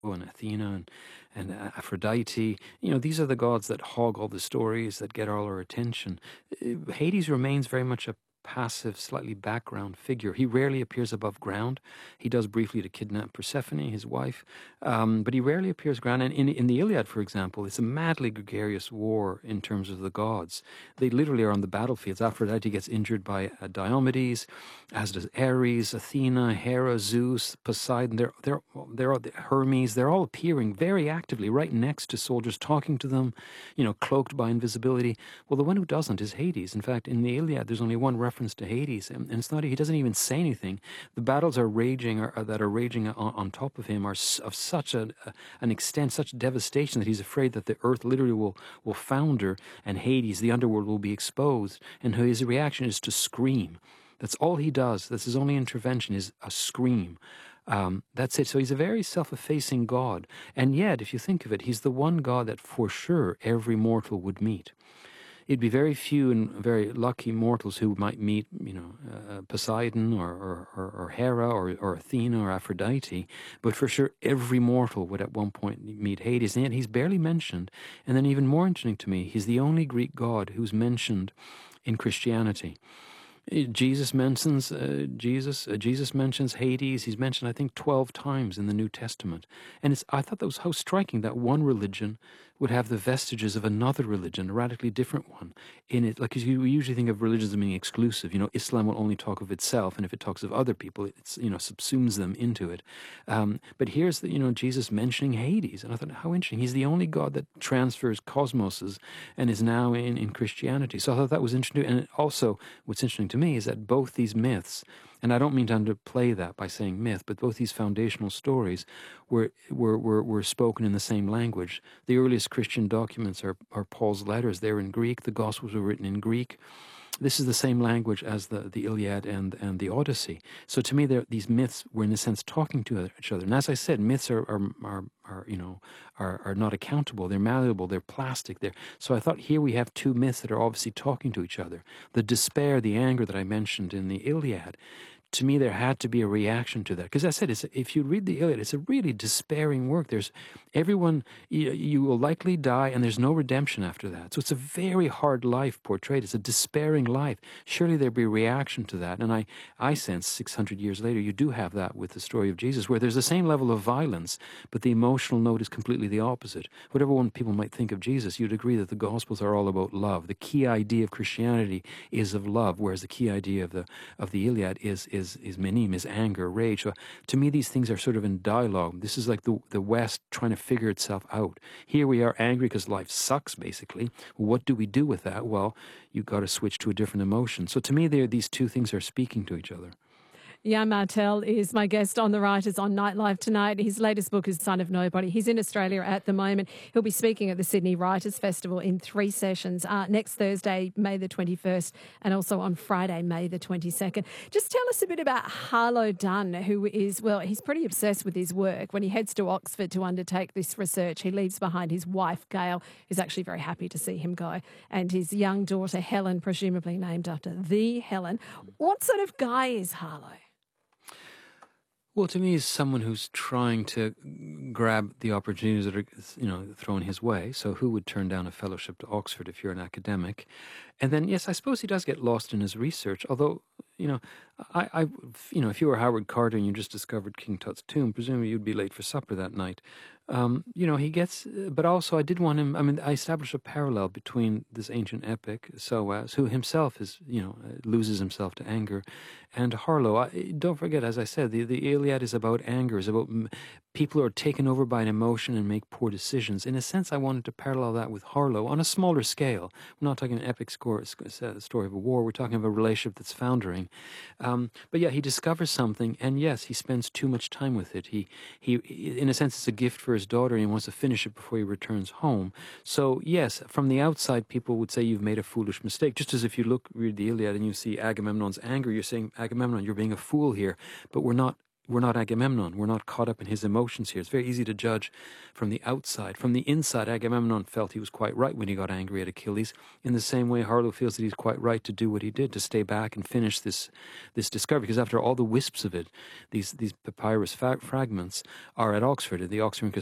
and Athena and Aphrodite. These are the gods that hog all the stories, that get all our attention. Hades remains very much a passive, slightly background figure. He rarely appears above ground. He does briefly to kidnap Persephone, his wife, but he rarely appears ground. And in the Iliad, for example, it's a madly gregarious war in terms of the gods. They literally are on the battlefields. Aphrodite gets injured by Diomedes, as does Ares, Athena, Hera, Zeus, Poseidon. They're all Hermes. They're all appearing very actively right next to soldiers, talking to them, cloaked by invisibility. Well, the one who doesn't is Hades. In fact, in the Iliad, there's only one reference to Hades, and it's not. He doesn't even say anything. The battles are raging, that are raging on top of him, are of such an extent, such devastation that he's afraid that the earth literally will founder, and Hades, the underworld, will be exposed. And his reaction is to scream. That's all he does. That's his only intervention, is a scream. That's it. So he's a very self-effacing God. And yet, if you think of it, he's the one God that for sure every mortal would meet. It'd be very few and very lucky mortals who might meet, Poseidon or Hera or Athena or Aphrodite, but for sure every mortal would at one point meet Hades, and yet he's barely mentioned. And then even more interesting to me, he's the only Greek god who's mentioned in Christianity. Jesus mentions Jesus mentions Hades. He's mentioned, I think, 12 times in the New Testament. And I thought that was how striking that one religion would have the vestiges of another religion, a radically different one, in it. Like, we usually think of religions as being exclusive. Islam will only talk of itself, and if it talks of other people, it's subsumes them into it. But here's Jesus mentioning Hades, and I thought, how interesting. He's the only God that transfers cosmoses and is now in Christianity. So I thought that was interesting. And also, what's interesting to me is that both these myths, and I don't mean to underplay that by saying myth, but both these foundational stories were spoken in the same language. The earliest Christian documents are Paul's letters. They're in Greek. The Gospels were written in Greek. This is the same language as the Iliad and the Odyssey. So to me, these myths were in a sense talking to each other. And as I said, myths are not accountable. They're malleable. They're plastic. So I thought here we have two myths that are obviously talking to each other. The despair, the anger that I mentioned in the Iliad. To me, there had to be a reaction to that. Because as I said, if you read the Iliad, it's a really despairing work. There's everyone, you will likely die, and there's no redemption after that. So it's a very hard life portrayed. It's a despairing life. Surely there'd be a reaction to that. And I sense 600 years later, you do have that with the story of Jesus, where there's the same level of violence, but the emotional note is completely the opposite. Whatever one people might think of Jesus, you'd agree that the Gospels are all about love. The key idea of Christianity is of love, whereas the key idea of the Iliad is menim, is anger, rage. So to me, these things are sort of in dialogue. This is like the West trying to figure itself out. Here we are angry because life sucks, basically. Well, what do we do with that? Well, you've got to switch to a different emotion. So to me, these two things are speaking to each other. Jan Martel is my guest on The Writers on Nightlife tonight. His latest book is Son of Nobody. He's in Australia at the moment. He'll be speaking at the Sydney Writers' Festival in 3 sessions, next Thursday, May the 21st, and also on Friday, May the 22nd. Just tell us a bit about Harlow Dunn, who is, well, he's pretty obsessed with his work. When he heads to Oxford to undertake this research, he leaves behind his wife, Gail, who's actually very happy to see him go, and his young daughter, Helen, presumably named after the Helen. What sort of guy is Harlow? Well, to me, he's someone who's trying to grab the opportunities that are, thrown his way. So who would turn down a fellowship to Oxford if you're an academic? And then, yes, I suppose he does get lost in his research. Although, if you were Howard Carter and you just discovered King Tut's tomb, presumably you'd be late for supper that night. He gets, but also I did want him, I established a parallel between this ancient epic, SOAS, who himself is, loses himself to anger, and Harlow. Don't forget, as I said, the Iliad is about anger, is about people who are taken over by an emotion and make poor decisions. In a sense, I wanted to parallel that with Harlow on a smaller scale. We're not talking an epic story of a war. We're talking of a relationship that's foundering. But yeah, he discovers something, and yes, he spends too much time with it. He, in a sense, it's a gift for his daughter, and he wants to finish it before he returns home. So yes, from the outside, people would say you've made a foolish mistake. Just as if you read the Iliad and you see Agamemnon's anger, you're saying, Agamemnon, you're being a fool here. But we're we're not Agamemnon. We're not caught up in his emotions here. It's very easy to judge from the outside. From the inside, Agamemnon felt he was quite right when he got angry at Achilles. In the same way, Harlow feels that he's quite right to do what he did, to stay back and finish this discovery. Because after all the wisps of it, these papyrus fragments are at Oxford, at the Oxford